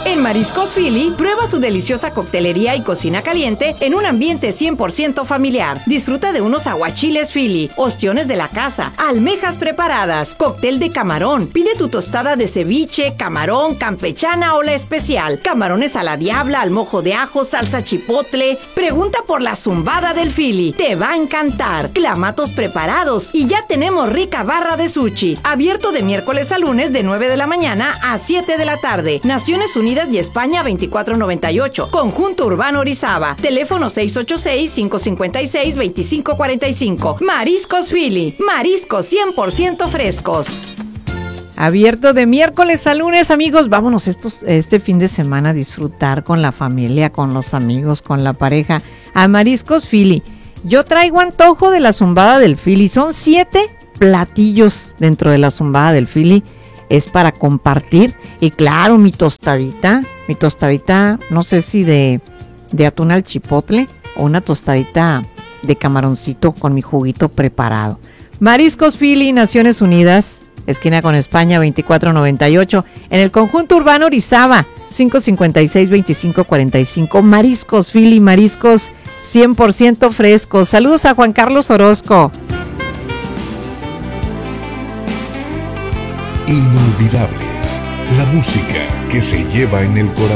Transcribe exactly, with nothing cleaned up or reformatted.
En Mariscos Philly, prueba su deliciosa coctelería y cocina caliente en un ambiente cien por ciento familiar. Disfruta de unos aguachiles Philly, ostiones de la casa, almejas preparadas, cóctel de camarón. Pide tu tostada de ceviche, camarón, campechana o la especial. Camarones a la diabla, al mojo de ajo, salsa chipotle. Pregunta por la zumbada del Philly. Te va a encantar. Clamatos preparados y ya tenemos rica barra de sushi. Abierto de miércoles a lunes de nueve de la mañana a siete de la tarde. Naciones Unidas y España veinticuatro noventa y ocho. Conjunto Urbano Orizaba. Teléfono seis ocho seis, cinco cinco seis, dos cinco cuatro cinco. Mariscos Philly. Mariscos cien por ciento frescos. Abierto de miércoles a lunes, amigos. Vámonos estos, este fin de semana a disfrutar con la familia, con los amigos, con la pareja. A Mariscos Philly. Yo traigo antojo de la zumbada del Philly. Son siete platillos dentro de la zumbada del Philly. Es para compartir. Y claro, mi tostadita. Mi tostadita, no sé si de, de atún al chipotle o una tostadita de camaroncito con mi juguito preparado. Mariscos Philly, Naciones Unidas, esquina con España veinticuatro noventa y ocho, en el Conjunto Urbano Orizaba, cinco cinco seis, dos cinco cuatro cinco. Mariscos Philly, mariscos cien por ciento frescos. Saludos a Juan Carlos Orozco. Inolvidables, la música que se lleva en el corazón.